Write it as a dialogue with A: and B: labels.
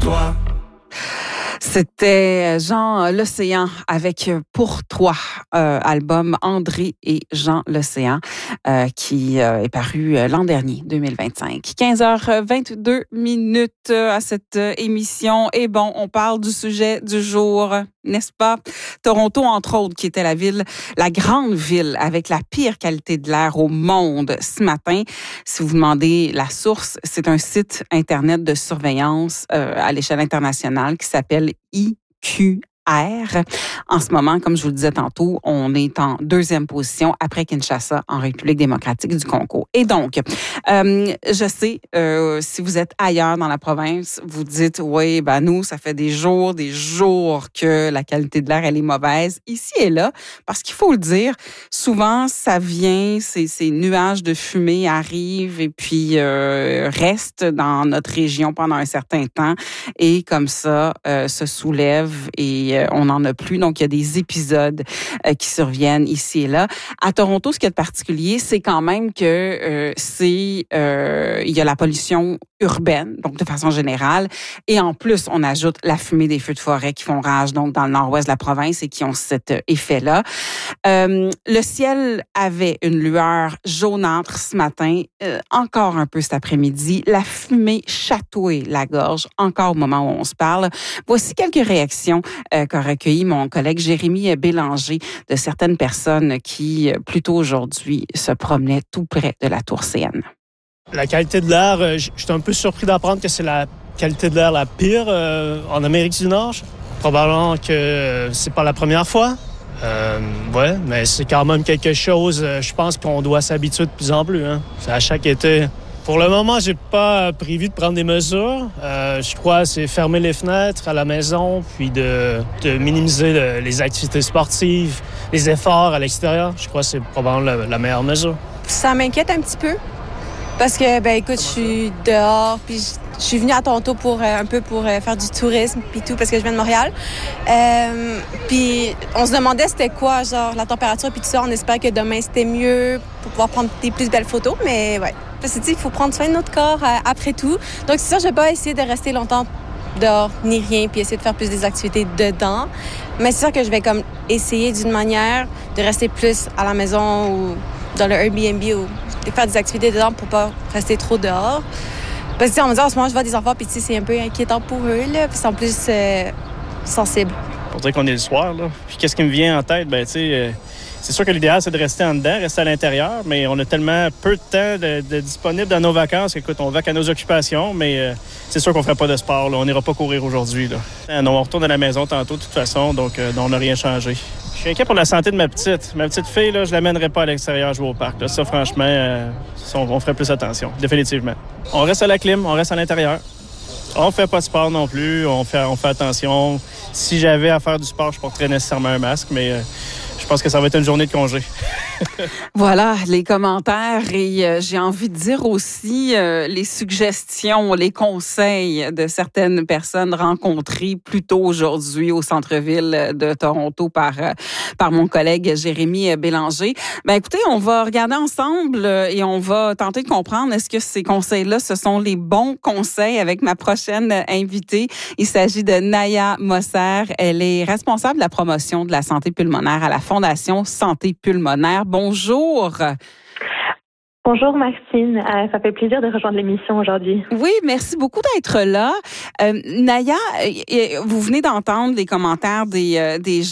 A: toi.
B: C'était Jean L'Océan avec Pour toi, album André et Jean L'Océan qui est paru l'an dernier, 2025. 15h22 à cette émission. Et bon, on parle du sujet du jour, n'est-ce pas? Toronto, entre autres, qui était la grande ville avec la pire qualité de l'air au monde ce matin. Si vous vous demandez la source, c'est un site Internet de surveillance à l'échelle internationale qui s'appelle IQR. En ce moment, comme je vous le disais tantôt, on est en deuxième position après Kinshasa en République démocratique du Congo. Et donc, je sais, si vous êtes ailleurs dans la province, vous dites, oui, ben nous, ça fait des jours que la qualité de l'air, elle est mauvaise, ici et là, parce qu'il faut le dire, souvent, ça vient, ces nuages de fumée arrivent et puis restent dans notre région pendant un certain temps et comme ça, se soulèvent et on n'en a plus. Donc, il y a des épisodes qui surviennent ici et là. À Toronto, ce qui est particulier, c'est quand même que il y a la pollution urbaine, donc de façon générale. Et en plus, on ajoute la fumée des feux de forêt qui font rage donc dans le nord-ouest de la province et qui ont cet effet-là. Le ciel avait une lueur jaunâtre ce matin, encore un peu cet après-midi. La fumée chatouait la gorge, encore au moment où on se parle. Voici quelques réactions qu'a recueilli mon collègue Jérémy Bélanger de certaines personnes qui, plus tôt aujourd'hui, se promenaient tout près de la tour CN.
C: La qualité de l'air, je suis un peu surpris d'apprendre que c'est la qualité de l'air la pire en Amérique du Nord. Probablement que c'est pas la première fois. Ouais, mais c'est quand même quelque chose, je pense qu'on doit s'habituer de plus en plus. Hein. C'est à chaque été. Pour le moment, j'ai pas prévu de prendre des mesures. Je crois que c'est fermer les fenêtres à la maison, puis de minimiser les activités sportives, les efforts à l'extérieur. Je crois que c'est probablement la meilleure mesure.
D: Ça m'inquiète un petit peu parce que, écoute, je suis dehors, puis je suis venue à Toronto pour faire du tourisme, puis tout, parce que je viens de Montréal. Puis on se demandait c'était quoi, genre, la température, puis tout ça. On espère que demain, c'était mieux pour pouvoir prendre des plus belles photos, mais ouais. Parce que, il faut prendre soin de notre corps après tout. Donc, c'est sûr, je vais pas essayer de rester longtemps dehors, ni rien, puis essayer de faire plus des activités dedans. Mais c'est sûr que je vais comme essayer d'une manière de rester plus à la maison ou dans le Airbnb ou de faire des activités dedans pour pas rester trop dehors. Parce que, on me dit, en ce moment, je vois des enfants, puis c'est un peu inquiétant pour eux, là, puis ils sont plus sensibles.
C: On dirait qu'on est le soir, là. Puis qu'est-ce qui me vient en tête? C'est sûr que l'idéal, c'est de rester en dedans, rester à l'intérieur, mais on a tellement peu de temps de disponible dans nos vacances. Écoute, on va qu'à nos occupations, mais c'est sûr qu'on ne fera pas de sport. Là. On n'ira pas courir aujourd'hui. Là. On retourne à la maison tantôt, de toute façon, donc on n'a rien changé. Je suis inquiet pour la santé de ma petite. Ma petite fille, là, je ne l'amènerai pas à l'extérieur jouer au parc. Là. Ça, franchement, on ferait plus attention, définitivement. On reste à la clim, on reste à l'intérieur. On ne fait pas de sport non plus, on fait attention. Si j'avais à faire du sport, je porterais nécessairement un masque, mais je pense que ça va être une journée de congé.
B: Voilà les commentaires et j'ai envie de dire aussi les suggestions, les conseils de certaines personnes rencontrées plus tôt aujourd'hui au centre-ville de Toronto par mon collègue Jérémy Bélanger. Écoutez, on va regarder ensemble et on va tenter de comprendre est-ce que ces conseils-là, ce sont les bons conseils avec ma prochaine invitée. Il s'agit de Naya Mosser. Elle est responsable de la promotion de la santé pulmonaire à la Fondation Santé pulmonaire. Bonjour.
E: Bonjour Maxime, ça fait plaisir de rejoindre l'émission aujourd'hui.
B: Oui, merci beaucoup d'être là. Naya, vous venez d'entendre les commentaires des